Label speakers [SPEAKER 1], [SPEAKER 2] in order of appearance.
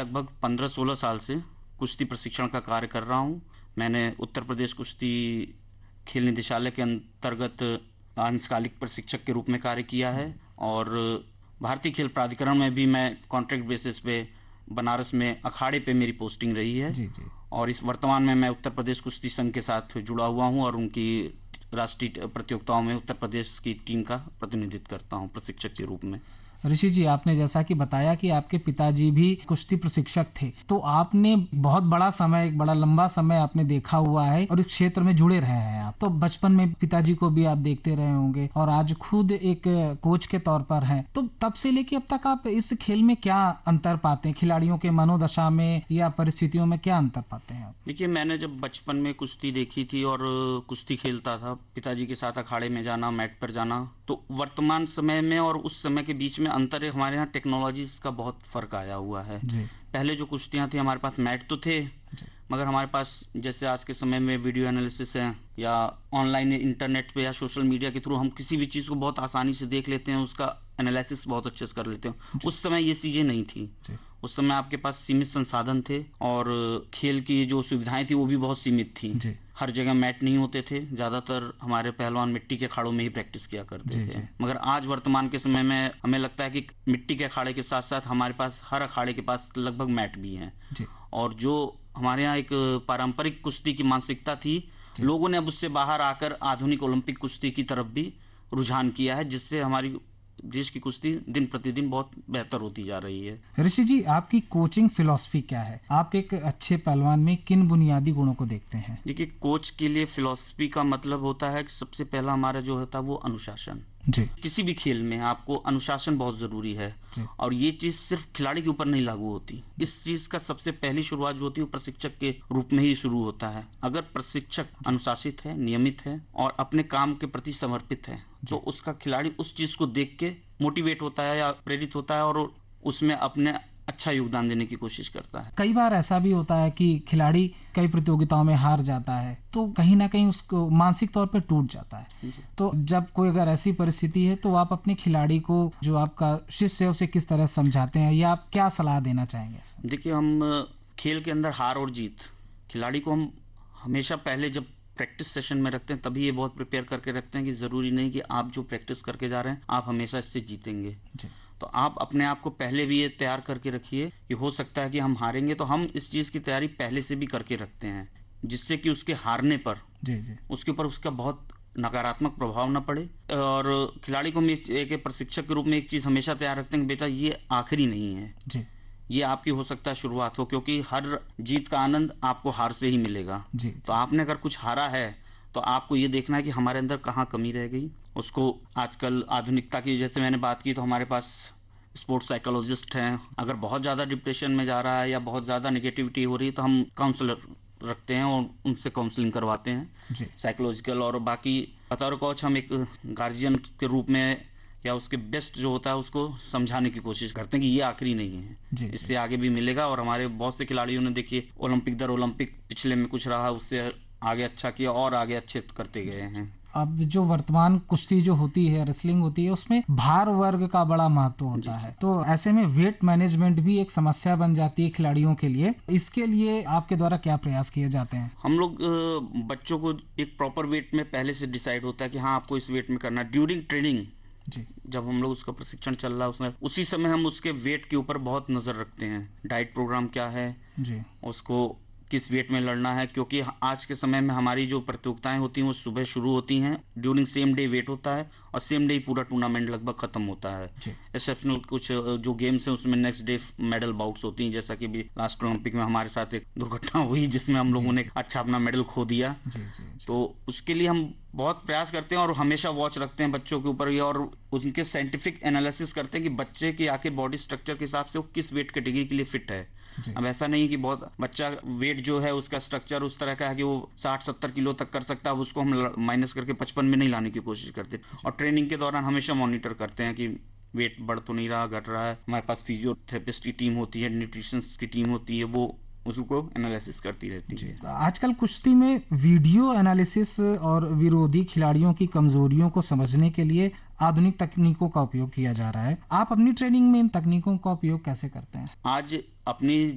[SPEAKER 1] लगभग 15-16 साल से कुश्ती प्रशिक्षण का कार्य कर रहा हूँ। मैंने उत्तर प्रदेश कुश्ती खेल निदेशालय के अंतर्गत अंशकालिक प्रशिक्षक के रूप में कार्य किया है और भारतीय खेल प्राधिकरण में भी मैं कॉन्ट्रैक्ट बेसिस पे बनारस में अखाड़े पे मेरी पोस्टिंग रही है।
[SPEAKER 2] जी जी।
[SPEAKER 1] और इस वर्तमान में मैं उत्तर प्रदेश कुश्ती संघ के साथ जुड़ा हुआ हूँ और उनकी राष्ट्रीय प्रतियोगिताओं में उत्तर प्रदेश की टीम का प्रतिनिधित्व करता हूँ प्रशिक्षक के रूप में।
[SPEAKER 2] ऋषि जी, आपने जैसा कि बताया कि आपके पिताजी भी कुश्ती प्रशिक्षक थे, तो आपने बहुत बड़ा समय, एक बड़ा लंबा समय आपने देखा हुआ है और इस क्षेत्र में जुड़े रहे हैं आप। तो बचपन में पिताजी को भी आप देखते रहे होंगे और आज खुद एक कोच के तौर पर हैं। तो तब से लेके अब तक आप इस खेल में क्या अंतर पाते हैं? खिलाड़ियों के मनोदशा में या परिस्थितियों में क्या अंतर पाते हैं आप?
[SPEAKER 1] देखिए, मैंने जब बचपन में कुश्ती देखी थी और कुश्ती खेलता था, पिताजी के साथ अखाड़े में जाना, मैट पर जाना, तो वर्तमान समय में और उस समय के बीच में अंतर है। हमारे यहाँ टेक्नोलॉजीज का बहुत फर्क आया हुआ है। पहले जो कुश्तियाँ थी, हमारे पास मैट तो थे, मगर हमारे पास जैसे आज के समय में वीडियो एनालिसिस है या ऑनलाइन इंटरनेट पे या सोशल मीडिया के थ्रू हम किसी भी चीज़ को बहुत आसानी से देख लेते हैं, उसका एनालिसिस बहुत अच्छे से कर लेते हैं। उस समय ये चीज़ें नहीं थी। उस समय आपके पास सीमित संसाधन थे और खेल की जो सुविधाएं थी वो भी बहुत सीमित थी। हर जगह मैट नहीं होते थे, ज़्यादातर हमारे पहलवान मिट्टी के अखाड़ों में ही प्रैक्टिस किया करते थे। मगर आज वर्तमान के समय में हमें लगता है कि मिट्टी के अखाड़े के साथ साथ हमारे पास हर अखाड़े के पास लगभग मैट भी हैं। और जो हमारे यहाँ एक पारंपरिक कुश्ती की मानसिकता थी, लोगों ने अब उससे बाहर आकर आधुनिक ओलंपिक कुश्ती की तरफ भी रुझान किया है, जिससे हमारी देश की कुश्ती दिन प्रतिदिन बहुत बेहतर होती जा रही है।
[SPEAKER 2] ऋषि जी, आपकी कोचिंग फिलॉसफी क्या है? आप एक अच्छे पहलवान में किन बुनियादी गुणों को देखते हैं?
[SPEAKER 1] देखिए, कोच के लिए फिलॉसफी का मतलब होता है कि सबसे पहला हमारा जो होता है वो अनुशासन। किसी भी खेल में आपको अनुशासन बहुत जरूरी है और ये चीज सिर्फ खिलाड़ी के ऊपर नहीं लागू होती। इस चीज का सबसे पहली शुरुआत जो होती है वो प्रशिक्षक के रूप में ही शुरू होता है। अगर प्रशिक्षक अनुशासित है, नियमित है और अपने काम के प्रति समर्पित है, तो उसका खिलाड़ी उस चीज को देख के मोटिवेट होता है या प्रेरित होता है और उसमें अपने अच्छा योगदान देने की कोशिश करता है।
[SPEAKER 2] कई बार ऐसा भी होता है कि खिलाड़ी कई प्रतियोगिताओं में हार जाता है, तो कहीं ना कहीं उसको मानसिक तौर पर टूट जाता है। तो जब कोई अगर ऐसी परिस्थिति है तो आप अपने खिलाड़ी को, जो आपका शिष्य है, उसे किस तरह समझाते हैं या आप क्या सलाह देना चाहेंगे?
[SPEAKER 1] देखिए, हम खेल के अंदर हार और जीत, खिलाड़ी को हम हमेशा पहले जब प्रैक्टिस सेशन में रखते हैं तभी ये बहुत प्रिपेयर करके रखते हैं कि जरूरी नहीं कि आप जो प्रैक्टिस करके जा रहे हैं आप हमेशा इससे जीतेंगे। तो आप अपने आप को पहले भी ये तैयार करके रखिए कि हो सकता है कि हम हारेंगे, तो हम इस चीज की तैयारी पहले से भी करके रखते हैं, जिससे कि उसके हारने पर उसके ऊपर उसका बहुत नकारात्मक प्रभाव न पड़े। और खिलाड़ी को हम एक प्रशिक्षक के रूप में एक चीज हमेशा तैयार रखते हैं कि बेटा ये आखिरी नहीं है, ये आपकी हो सकता है शुरुआत हो, क्योंकि हर जीत का आनंद आपको हार से ही मिलेगा। तो आपने अगर कुछ हारा है तो आपको ये देखना है कि हमारे अंदर कहाँ कमी रह गई। उसको आजकल आधुनिकता की जैसे मैंने बात की, तो हमारे पास स्पोर्ट्स साइकोलॉजिस्ट हैं। अगर बहुत ज़्यादा डिप्रेशन में जा रहा है या बहुत ज़्यादा नेगेटिविटी हो रही है तो हम काउंसलर रखते हैं और उनसे काउंसलिंग करवाते हैं साइकोलॉजिकल। और बाकी बतौर कोच हम एक गार्जियन के रूप में या उसके बेस्ट जो होता है उसको समझाने की कोशिश करते हैं कि ये आखिरी नहीं है, इससे आगे भी मिलेगा। और हमारे बहुत से खिलाड़ियों ने देखिए ओलंपिक दर ओलंपिक पिछले में कुछ रहा, उससे आगे अच्छा किया और आगे अच्छे करते गए हैं।
[SPEAKER 2] अब जो वर्तमान कुश्ती जो होती है, रेसलिंग होती है, उसमें भार वर्ग का बड़ा महत्व होता है, तो ऐसे में वेट मैनेजमेंट भी एक समस्या बन जाती है खिलाड़ियों के लिए। इसके लिए आपके द्वारा क्या प्रयास किए जाते हैं?
[SPEAKER 1] हम लोग बच्चों को एक प्रॉपर वेट में पहले से डिसाइड होता है कि हाँ आपको इस वेट में करना। ड्यूरिंग ट्रेनिंग जब हम लोग उसका प्रशिक्षण चल रहा है उसमें उसी समय हम उसके वेट के ऊपर बहुत नजर रखते हैं। डाइट प्रोग्राम क्या है, उसको किस वेट में लड़ना है, क्योंकि आज के समय में हमारी जो प्रतियोगिताएं होती हैं वो सुबह शुरू होती हैं, ड्यूरिंग सेम डे वेट होता है और सेम डे पूरा टूर्नामेंट लगभग खत्म होता है। एक्सेप्शनल कुछ जो गेम्स हैं उसमें नेक्स्ट डे मेडल बाउट्स होती हैं, जैसा कि भी लास्ट ओलंपिक में हमारे साथ एक दुर्घटना हुई जिसमें हम लोगों ने अच्छा अपना मेडल खो दिया। तो उसके लिए हम बहुत प्रयास करते हैं और हमेशा वॉच रखते हैं बच्चों के ऊपर और उनके साइंटिफिक एनालिसिस करते हैं कि बच्चे की आखिर बॉडी स्ट्रक्चर के हिसाब से वो किस वेट कैटेगरी के लिए फिट है। अब ऐसा नहीं कि बहुत बच्चा वेट जो है उसका स्ट्रक्चर उस तरह का है कि वो 60-70 किलो तक कर सकता है, अब उसको हम माइनस करके 55 में नहीं लाने की कोशिश करते। और ट्रेनिंग के दौरान हमेशा मॉनिटर करते हैं कि वेट बढ़ तो नहीं रहा, घट रहा है। हमारे पास फिजियोथेरेपिस्ट की टीम होती है, न्यूट्रिशनिस्ट की टीम होती है, वो उसको एनालिसिस करती रहती है।
[SPEAKER 2] आजकल कुश्ती में वीडियो एनालिसिस और विरोधी खिलाड़ियों की कमजोरियों को समझने के लिए आधुनिक तकनीकों का उपयोग किया जा रहा है। आप अपनी ट्रेनिंग में इन तकनीकों का उपयोग कैसे करते हैं?
[SPEAKER 1] आज अपनी